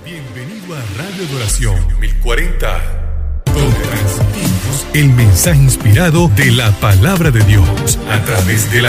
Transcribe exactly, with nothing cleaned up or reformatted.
Bienvenido a Radio Adoración mil cuarenta, donde transmitimos el mensaje inspirado de la palabra de Dios a través de la